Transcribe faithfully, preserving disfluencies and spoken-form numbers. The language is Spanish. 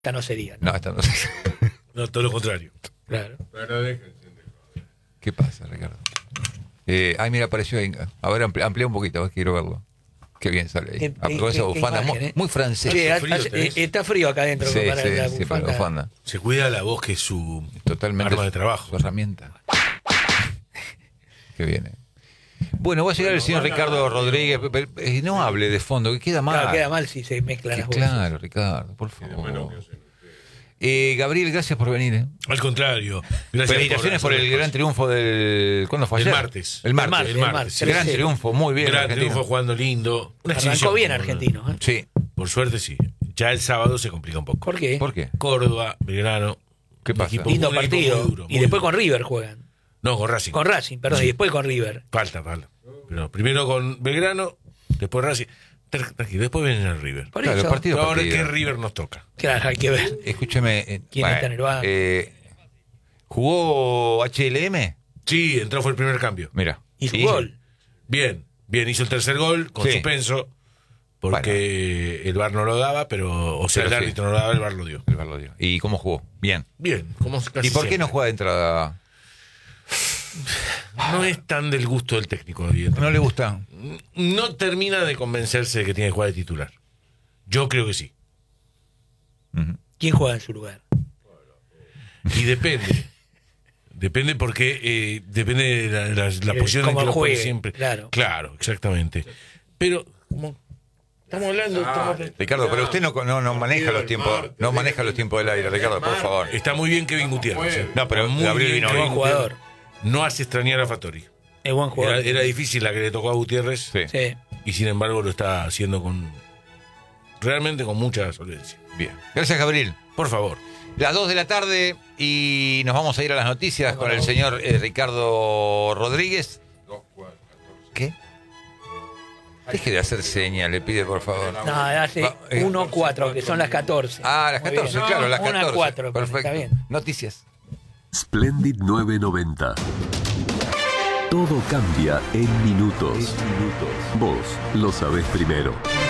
Esta no sería. No, no esta no sería. No, todo lo contrario. Claro. Pero déjense. ¿Qué pasa, Ricardo? Eh, ay, mira, apareció ahí. A ver, amplía, amplía un poquito, quiero verlo. Qué bien sale ahí. Eh, Ah, con eh, esa eh, bufanda, imagen, muy, eh. muy francés. Sí, Hace frío, hace- tenés. eh, está frío acá adentro. Sí, para sí, la sí, para la bufanda. bufanda. Se cuida la voz, que es su Totalmente arma de su- trabajo. Su herramienta. Qué viene. Bueno, va a llegar el señor Ricardo Rodríguez. Pero, eh, no hable de fondo, que queda mal. Claro, queda mal si se mezclan Que las voces. claro, Ricardo, por favor. Eh, Gabriel, gracias por venir. ¿eh? Al contrario. Gracias Felicitaciones por el gran triunfo del... ¿Cuándo fue El ayer? martes. El martes. El martes, sí. Gran Sí. triunfo, muy bien. Gran Argentina. triunfo, jugando lindo. Una Arrancó exhibición, bien como- argentino. ¿eh? Sí. Por suerte sí. Ya el sábado se complica un poco. ¿Por qué? ¿Por qué? Córdoba, Belgrano. ¿Qué un pasa? equipo- Lindo un equipo partido. muy duro, y muy después duro. con River juegan. No, con Racing. Con Racing, perdón, y después con River. Falta, falta. Pero primero con Belgrano, después Racing. Tra- Tranquilo, después viene el River. Por Claro, eso. partido a Ahora partido. que River nos toca. Claro, hay que ver. Escúcheme. eh, ¿Quién está en el banco? eh, ¿Jugó H L M? Sí, entró, fue el primer cambio. Mira. Y su Sí. gol. Bien, bien, hizo el tercer gol con Sí. suspenso. Porque el V A R no lo daba, pero. O sea, Pero el sí. árbitro no lo daba, el V A R lo dio. El VAR lo dio. ¿Y cómo jugó? Bien. Bien, como casi ¿Y por qué siempre. no juega de entrada? No es tan del gusto del técnico, evidentemente. ¿No le gusta? No termina de convencerse de que tiene que jugar de titular. Yo creo que sí. Ujú. ¿Quién juega en su lugar? Y depende. Depende porque eh, depende de la, la- la Eh, posición en cómo que lo pone juegue, siempre. claro. Claro, exactamente. Pero, como estamos hablando, estamos- Ricardo, pero usted no, no, no maneja los tiempos, no maneja los tiempos del aire, Ricardo, por favor. está muy bien Kevin Gutiérrez. ¿eh? No, pero muy Gabriel bien vino Kevin buen Gutiérrez. jugador. No hace extrañar a Fattori. Es buen Era, jugador. era difícil la que le tocó a Gutiérrez. Sí. Sí. Y sin embargo lo está haciendo con realmente con mucha solvencia. Bien. Gracias, Gabriel. Por favor. Las dos de la tarde y nos vamos a ir a las noticias con el señor eh, Ricardo Rodríguez. ¿Qué? Deje de hacer señas, le pide por favor. No, hace Va, eh. uno cuatro, que son las catorce. Ah, las Muy catorce, bien. claro, las Una catorce. cuatro, Perfecto. está bien. Noticias. Splendid novecientos noventa. Todo cambia en minutos. Vos lo sabés primero.